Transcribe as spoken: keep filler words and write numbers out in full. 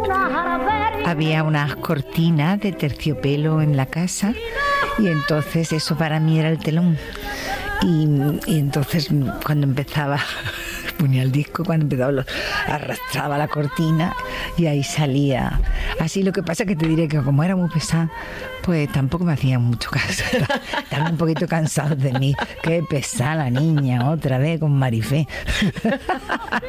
Había unas cortinas de terciopelo en la casa y entonces eso para mí era el telón. Y, y entonces cuando empezaba, ponía el disco, cuando empezaba lo, arrastraba la cortina y ahí salía. Así, lo que pasa que te diré que como era muy pesada, pues tampoco me hacían mucho caso. Estaban un poquito cansados de mí. Qué pesada la niña, otra vez con Marifé.